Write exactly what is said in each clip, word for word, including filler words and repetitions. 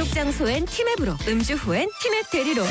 장소엔 티맵으로, 음주 후엔 티맵 대리로.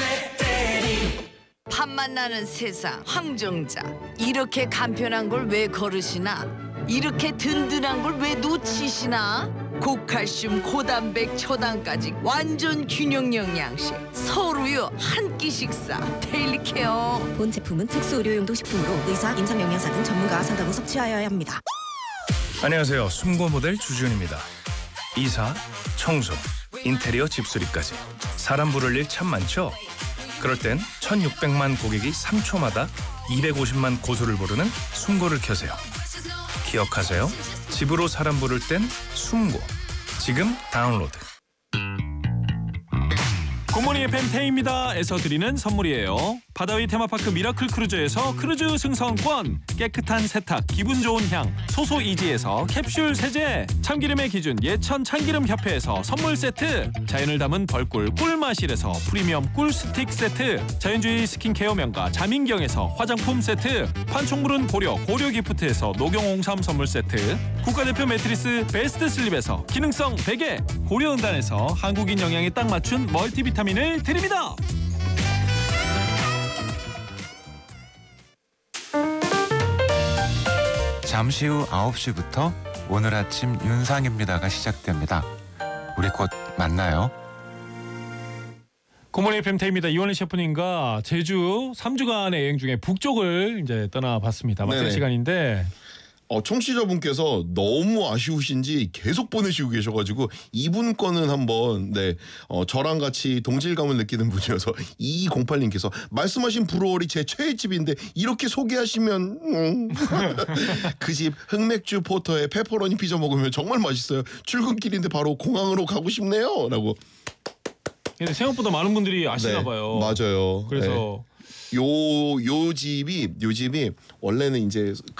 밥 만나는 세상 황정자, 이렇게 간편한 걸 왜 거르시나? 이렇게 든든한 걸 왜 놓치시나? 고칼슘 고단백 초당까지 완전 균형 영양식 서울우유 한 끼 식사 데일리 케어. 본 제품은 특수 의료용도 식품으로 의사, 임상영양사 등 전문가와 상담 후 섭취하여야 합니다. 안녕하세요. 숨고 모델 주지훈입니다. 이사, 청소, 인테리어 집수리까지 사람 부를 일 참 많죠? 그럴 땐 천육백만 고객이 삼 초마다 이백오십만 고소를 부르는 숨고를 켜세요. 기억하세요. 집으로 사람 부를 땐 숨고. 지금 다운로드. 굿모닝 에프엠 태희입니다에서 드리는 선물이에요. 바다위 테마파크 미라클 크루즈에서 크루즈 승선권, 깨끗한 세탁, 기분 좋은 향, 소소이지에서 캡슐 세제, 참기름의 기준 예천 참기름협회에서 선물 세트, 자연을 담은 벌꿀 꿀마실에서 프리미엄 꿀 스틱 세트, 자연주의 스킨케어 명가 자민경에서 화장품 세트, 판촉물은 고려 고려기프트에서 녹용홍삼 선물 세트, 국가대표 매트리스 베스트 슬립에서 기능성 베개, 고려은단에서 한국인 영양에 딱 맞춘 멀티비타민을 드립니다. 잠시 후 아홉 시부터 오늘 아침 윤상입니다가 시작됩니다. 우리 곧 만나요. 굿모닝 에프엠 태희입니다. 이원희 셰프님과 제주 삼 주간의 여행 중에 북쪽을 이제 떠나봤습니다. 마칠 네네. 시간인데 어, 청취자분께서 너무 아쉬우신지 계속 보내시고 계셔가지고 이분 거는 한번 네 어, 저랑 같이 동질감을 느끼는 분이어서 이이공팔님께서 말씀하신 브루어리 제 최애 집인데 이렇게 소개하시면 음. 그 집 흑맥주 포터에 페퍼로니 피자 먹으면 정말 맛있어요. 출근길인데 바로 공항으로 가고 싶네요. 라고. 근데 생각보다 많은 분들이 아시나 네, 봐요. 맞아요. 그래서 네. 요, 요 집이 요 집이 원래는 이제